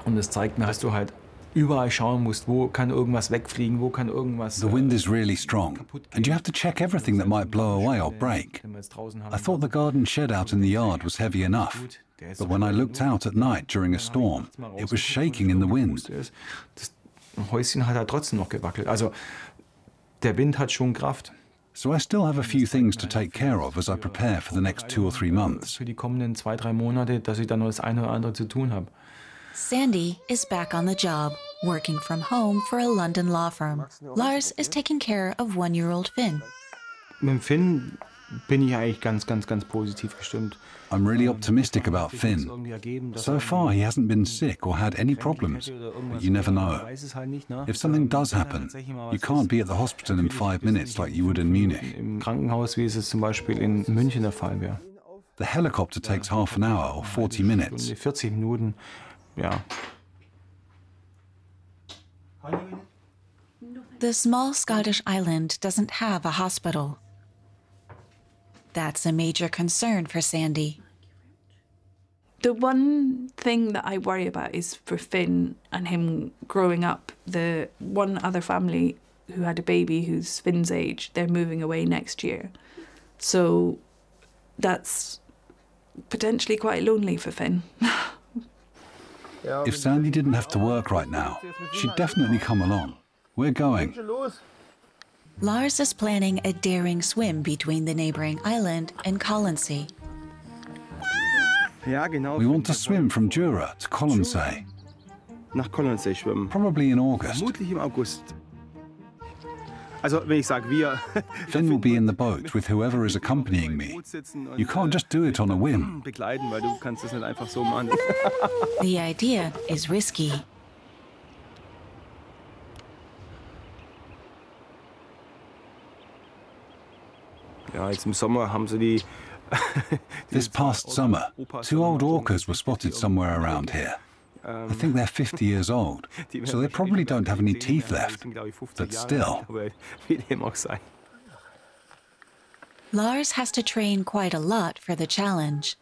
Und es zeigt mir, dass du halt überall schauen musst, wo kann irgendwas wegfliegen, wo kann irgendwas. The wind is really strong, and you have to check everything that might blow away or break. I thought the garden shed out in the yard was heavy enough, but when I looked out at night during a storm, it was shaking in the wind. Das Häuschen hat halt trotzdem noch gewackelt. Also der Wind hat schon Kraft. So I still have a few things to take care of as I prepare for the next 2 or 3 months. Für die kommenden 2, 3 Monate, dass ich dann noch das eine oder andere zu tun habe. Sandy is back on the job, working from home for a London law firm. Lars is taking care of 1-year-old Finn. Mit dem Finn bin ich eigentlich ganz positiv gestimmt. I'm really optimistic about Finn. So far, he hasn't been sick or had any problems, but you never know. If something does happen, you can't be at the hospital in 5 minutes like you would in Munich. Im Krankenhaus, wie es zum Beispiel in München der Fall wäre. The helicopter takes half an hour or 40 minutes. 40 Minuten, ja. The small Scottish island doesn't have a hospital. That's a major concern for Sandy. The one thing that I worry about is for Finn and him growing up. The one other family who had a baby who's Finn's age, they're moving away next year. So that's potentially quite lonely for Finn. If Sandy didn't have to work right now, she'd definitely come along. We're going. Lars is planning a daring swim between the neighboring island and Colonsay. We want to swim from Jura to Colonsay. Nach Colonsay schwimmen. Probably in August. Vermutlich im August. Also, wenn ich sage wir. Finn will be in the boat with whoever is accompanying me. You can't just do it on a whim. Begleiten, weil du kannst es nicht einfach so machen. The idea is risky. Ja, jetzt im Sommer haben sie die. This past summer, 2 old orcas were spotted somewhere around here. I think they're 50 years old, so they probably don't have any teeth left. But still. Lars has to train quite a lot for the challenge.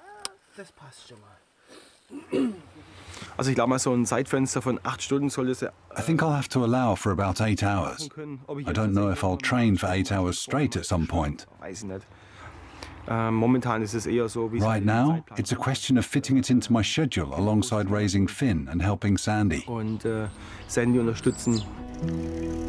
Also ich glaube mal, so ein Zeitfenster von 8 Stunden soll es. I think I'll have to allow for about 8 hours. I don't know if I'll train for 8 hours straight at some point. Weiß ich nicht. Momentan ist es eher so wie. Right now, it's a question of fitting it into my schedule alongside raising Finn and helping Sandy. Und Sandy unterstützen.